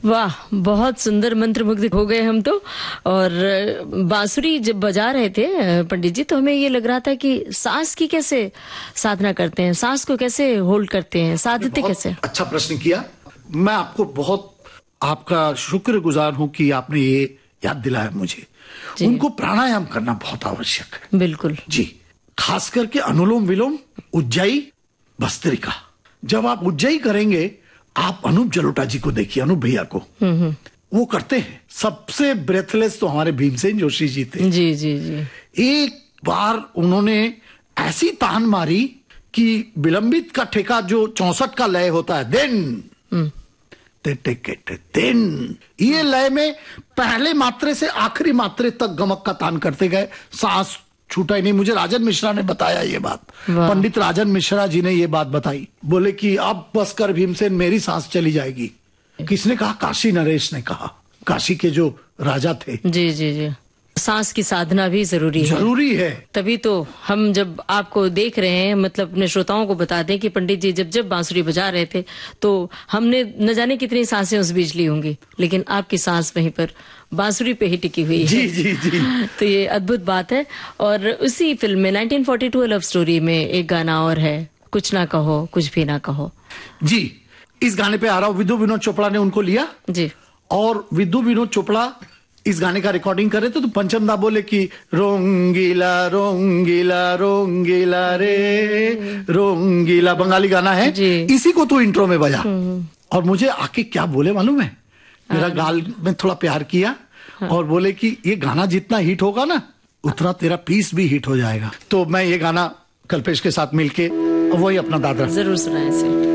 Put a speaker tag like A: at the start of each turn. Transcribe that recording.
A: वाह, बहुत सुंदर, मंत्रमुग्ध हो गए हम तो। और बांसुरी जब बजा रहे थे पंडित जी, तो हमें ये लग रहा था कि सांस की कैसे साधना करते हैं, सांस को कैसे होल्ड करते हैं, साधते कैसे।
B: अच्छा प्रश्न किया। मैं आपको बहुत आपका शुक्रगुजार हूं कि आपने ये याद दिलाया मुझे। उनको प्राणायाम करना बहुत आवश्यक है।
A: बिल्कुल जी।
B: खास करके अनुलोम विलोम, उज्जाई, भस्त्रिका। जब आप उज्जाई करेंगे, आप अनूप जलोटा जी को देखिए, अनूप भैया को, वो करते हैं। सबसे ब्रेथलेस तो हमारे भीमसेन जोशी जी थे।
A: जी जी जी। एक
B: बार उन्होंने ऐसी तान मारी कि विलंबित का ठेका जो 64 का लय होता है, देन ये लय में पहले मात्रे से आखिरी मात्रे तक गमक का तान करते गए, सांस छूटा ही नहीं। मुझे राजन मिश्रा ने बताया ये बात, पंडित राजन मिश्रा जी ने ये बात बताई। बोले कि अब बस कर भीमसेन, मेरी सांस चली जाएगी। किसने कहा? काशी नरेश ने कहा, काशी के जो राजा थे।
A: जी जी जी। सांस की साधना भी जरूरी है। तभी तो हम जब आपको देख रहे हैं, मतलब अपने श्रोताओं को बता दें कि पंडित जी जब बांसुरी बजा रहे थे तो हमने न जाने कितनी सांसें उस बीच ली होंगी, लेकिन आपकी सांस वहीं पर बांसुरी पे ही टिकी हुई है।
B: जी जी जी।
A: तो ये अद्भुत बात है। और उसी फिल्म में 1942 लव स्टोरी में एक गाना और है, कुछ ना कहो कुछ भी ना कहो।
B: जी, इस गाने पे आ रहा हूं। विधु विनोद चोपड़ा ने उनको लिया
A: जी, और
B: विधु विनोद चोपड़ा इस गाने का रिकॉर्डिंग करे तो पंचम दा बोले कि रोंगीला रोंगीला रोंगीला रे रोंगीला, बंगाली गाना है, इसी को तो इंट्रो में बजा। और मुझे आके क्या बोले मालूम है? मेरा गाल में थोड़ा प्यार किया और बोले कि ये गाना जितना हिट होगा ना, उतना तेरा पीस भी हिट हो जाएगा। तो मैं ये गाना कल्पेश के साथ मिलके वही अपना दादरा
A: जरूर सुनाए।